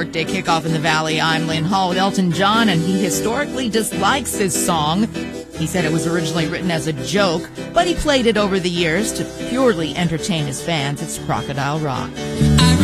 Workday Kickoff in the Valley. I'm Lynn Hall with Elton John, and he historically dislikes this song. He said it was originally written as a joke, but he played it over the years to purely entertain his fans. It's Crocodile Rock.